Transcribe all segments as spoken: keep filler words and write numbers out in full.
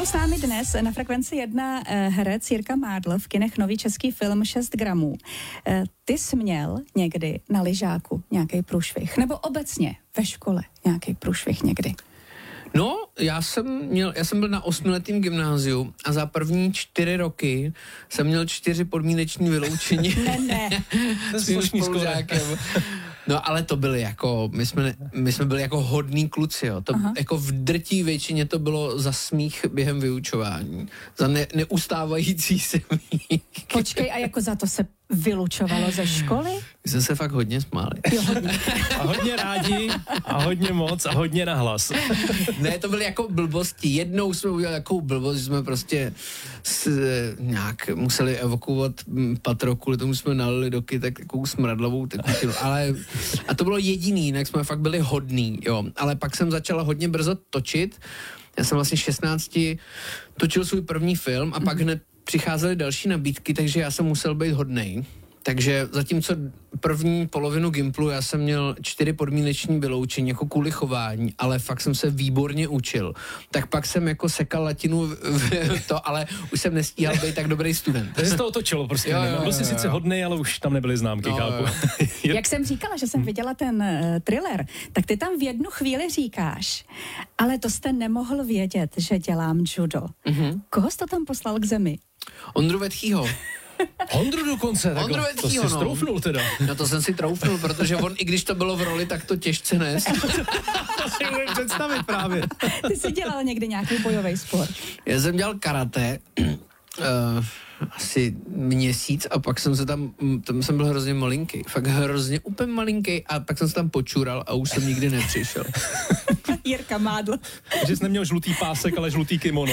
s námi dnes na Frekvenci jedna herec Jirka Mádl v kinech nový český film šest gramů. Ty jsi měl někdy na lyžáku nějaký průšvih? Nebo obecně ve škole nějaký průšvih někdy? No, já jsem měl, já jsem byl na osmiletým gymnáziu a za první čtyři roky jsem měl čtyři podmíneční vyloučení. Ne, ne. Svým spolužákem. No, ale to byly jako, my jsme, my jsme byli jako hodný kluci, jo. To, jako v drtí většině to bylo za smích během vyučování. Za ne, neustávající smích. Počkej, a jako za to se vylučovalo ze školy? My jsme se fakt hodně smáli. Jo, hodně. A hodně rádi, a hodně moc, a hodně nahlas. Ne, to byly jako blbosti. Jednou jsme udělali takovou blbost, že jsme prostě s, nějak museli evakuovat patro, kvůli tomu jsme nalili do kytek takovou smradlavou tekutinu. Ale, a to bylo jediný, jinak jsme fakt byli hodný, jo. Ale pak jsem začala hodně brzo točit. Já jsem vlastně šestnácti točil svůj první film a pak hned přicházely další nabídky, takže já jsem musel být hodnej. Takže zatímco první polovinu Gimplu já jsem měl čtyři podmíneční vyloučení jako kvůli chování, ale fakt jsem se výborně učil. Tak pak jsem jako sekal latinu v, v to, ale už jsem nestíhal být tak dobrý student. To se to otočilo prostě. Jo, jo, jo, byl jsi jo, jo. sice hodnej, ale už tam nebyly známky, No, chápu. Jak jsem říkala, že jsem viděla ten uh, thriller, tak ty tam v jednu chvíli říkáš, ale to jste nemohl vědět, že dělám judo. Mm-hmm. Koho jste tam poslal k zemi? Ondru Vetchýho. Ondru dokonce, tak Ondru to Vetchýho, jsi no. stroufnul teda. No to jsem si troufnul, protože on, i když to bylo v roli, tak to těžce nes. To si můžu představit právě. Ty jsi dělal někdy nějaký bojový sport? Já jsem dělal karate, uh, asi měsíc a pak jsem se tam, tam jsem byl hrozně malinký, fakt hrozně úplně malinký a pak jsem se tam počural a už jsem nikdy nepřišel. Jirka Mádl. Že jsi neměl žlutý pásek, ale žlutý kimono.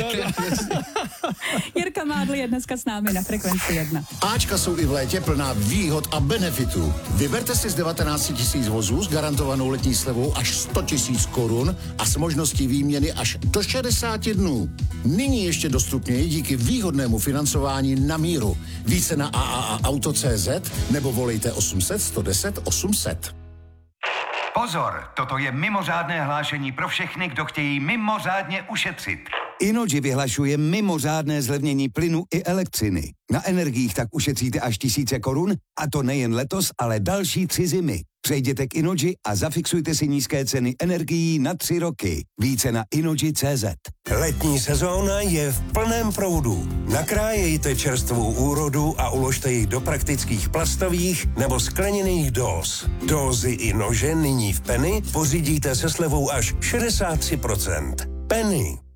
Jirka Mádl je dneska s námi na Frekvenci jedna. Ačka jsou i v létě plná výhod a benefitů. Vyberte si z devatenáct tisíc vozů s garantovanou letní slevou až sto tisíc korun a s možností výměny až do šedesáti dnů. Nyní ještě dostupněji díky výhodnému financování na míru. Více na a a a auto tečka cé zet nebo volejte osm set, sto deset, osm set. Pozor, toto je mimořádné hlášení pro všechny, kdo chtějí mimořádně ušetřit. Innogy vyhlašuje mimořádné zlevnění plynu i elektřiny. Na energiích tak ušetříte až tisíce korun, a to nejen letos, ale další tři zimy. Přejděte k Innogy a zafixujte si nízké ceny energií na tři roky. Více na innogy tečka cé zet. Letní sezóna je v plném proudu. Nakrájejte čerstvou úrodu a uložte ji do praktických plastových nebo skleněných dóz. Dózy i nože nyní v Penny pořídíte se slevou až šedesát tři procent. Penny.